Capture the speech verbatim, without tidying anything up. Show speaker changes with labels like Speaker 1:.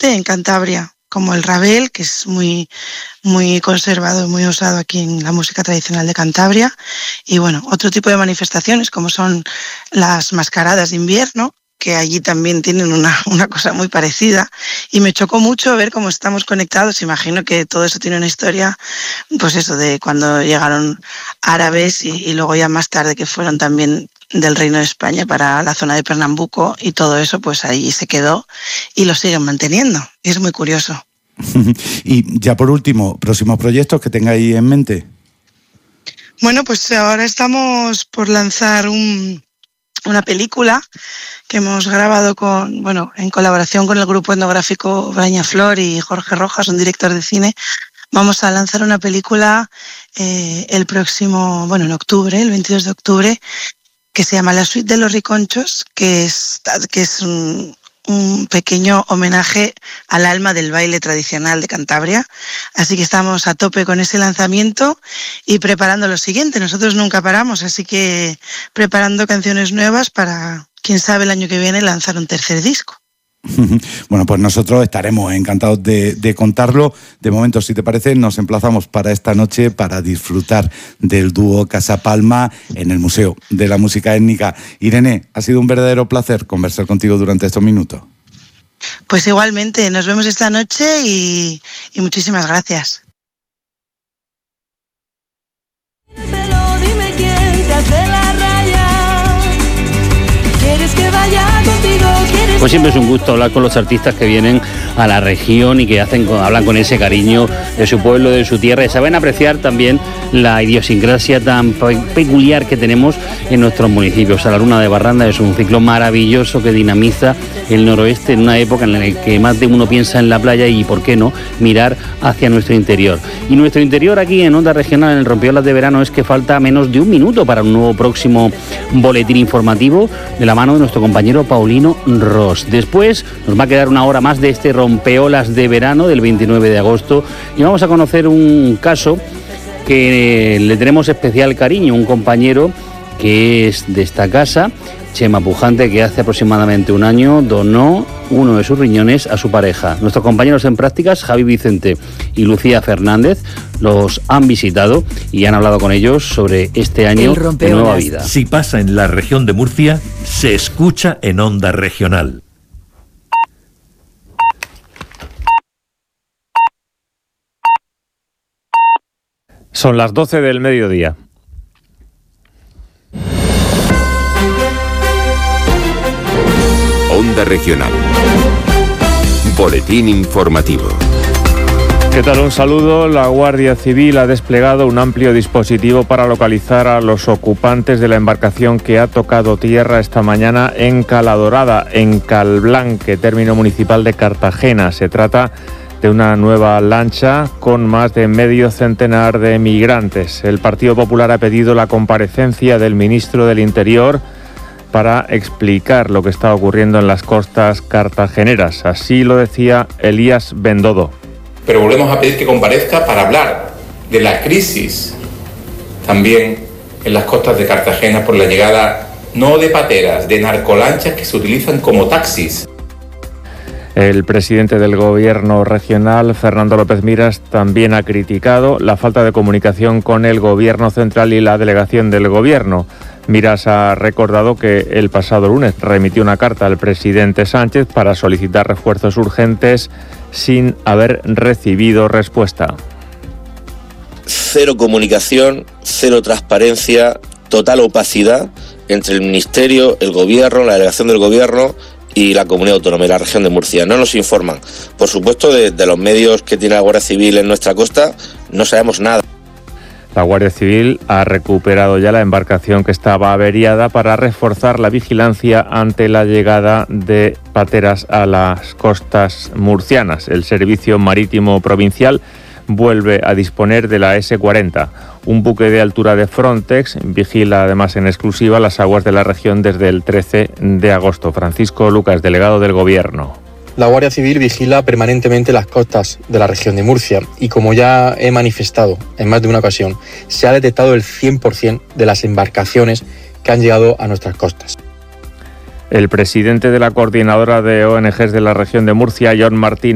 Speaker 1: fuerte en Cantabria, como el rabel, que es muy, muy conservado, muy usado aquí en la música tradicional de Cantabria. Y bueno, otro tipo de manifestaciones, como son las mascaradas de invierno, que allí también tienen una, una cosa muy parecida. Y me chocó mucho ver cómo estamos conectados. Imagino que todo eso tiene una historia, pues eso, de cuando llegaron árabes y, y luego ya más tarde que fueron también del Reino de España para la zona de Pernambuco, y todo eso pues ahí se quedó y lo siguen manteniendo. Y es muy curioso.
Speaker 2: Y ya por último, próximos proyectos que tengáis en mente.
Speaker 1: Bueno, pues ahora estamos por lanzar un, una película que hemos grabado con, bueno, en colaboración con el grupo etnográfico Brañaflor y Jorge Rojas, un director de cine. Vamos a lanzar una película eh, el próximo, bueno, en octubre, el veintidós de octubre, que se llama La Suite de los Riconchos, que es, que es un, un pequeño homenaje al alma del baile tradicional de Cantabria. Así que estamos a tope con ese lanzamiento y preparando lo siguiente. Nosotros nunca paramos, así que preparando canciones nuevas para, quién sabe, el año que viene lanzar un tercer disco.
Speaker 2: Bueno, pues nosotros estaremos encantados de, de contarlo. De momento, si te parece, nos emplazamos para esta noche para disfrutar del dúo Casa Palma en el Museo de la Música Étnica. Irene, ha sido un verdadero placer conversar contigo durante estos minutos.
Speaker 1: Pues igualmente, nos vemos esta noche y, y muchísimas gracias.
Speaker 3: Dime quién te hace la raya. ¿Quieres que vaya contigo?
Speaker 4: Pues siempre es un gusto hablar con los artistas que vienen a la región y que hacen, hablan con ese cariño de su pueblo, de su tierra, y saben apreciar también la idiosincrasia tan peculiar que tenemos en nuestros municipios. La Luna de Barranda es un ciclo maravilloso que dinamiza el noroeste en una época en la que más de uno piensa en la playa y, por qué no, mirar hacia nuestro interior. Y nuestro interior aquí en Onda Regional, en el Rompiolas de Verano, es que falta menos de un minuto para un nuevo próximo boletín informativo de la mano de nuestro compañero Paulino Ross. Después nos va a quedar una hora más de este Rompeolas de Verano del veintinueve de agosto y vamos a conocer un caso que le tenemos especial cariño, un compañero que es de esta casa, Chema Pujante, que hace aproximadamente un año donó uno de sus riñones a su pareja. Nuestros compañeros en prácticas, Javi Vicente y Lucía Fernández, los han visitado y han hablado con ellos sobre este año de nueva vida.
Speaker 5: Si pasa en la región de Murcia, se escucha en Onda Regional.
Speaker 6: Son las doce del mediodía.
Speaker 7: Onda Regional. Boletín informativo.
Speaker 6: ¿Qué tal? Un saludo. La Guardia Civil ha desplegado un amplio dispositivo para localizar a los ocupantes de la embarcación que ha tocado tierra esta mañana en Caladorada, en Calblanque, término municipal de Cartagena. Se trata de una nueva lancha con más de medio centenar de migrantes. El Partido Popular ha pedido la comparecencia del ministro del Interior para explicar lo que está ocurriendo en las costas cartageneras. Así lo decía Elías Bendodo.
Speaker 8: Pero volvemos a pedir que comparezca para hablar de la crisis también en las costas de Cartagena por la llegada no de pateras, de narcolanchas que se utilizan como taxis.
Speaker 6: El presidente del Gobierno regional, Fernando López Miras, también ha criticado la falta de comunicación con el Gobierno central y la delegación del Gobierno. Miras ha recordado que el pasado lunes remitió una carta al presidente Sánchez para solicitar refuerzos urgentes sin haber recibido respuesta.
Speaker 9: Cero comunicación, cero transparencia, total opacidad entre el Ministerio, el Gobierno, la delegación del Gobierno y la Comunidad Autónoma y la región de Murcia. No nos informan. Por supuesto, de, de los medios que tiene la Guardia Civil en nuestra costa, no sabemos nada.
Speaker 6: La Guardia Civil ha recuperado ya la embarcación que estaba averiada para reforzar la vigilancia ante la llegada de pateras a las costas murcianas. El Servicio Marítimo Provincial vuelve a disponer de la ese cuarenta. Un buque de altura de Frontex vigila además en exclusiva las aguas de la región desde el trece de agosto. Francisco Lucas, delegado del Gobierno.
Speaker 10: La Guardia Civil vigila permanentemente las costas de la región de Murcia y, como ya he manifestado en más de una ocasión, se ha detectado el cien por ciento de las embarcaciones que han llegado a nuestras costas.
Speaker 6: El presidente de la Coordinadora de O N Ges de la región de Murcia, John Martín,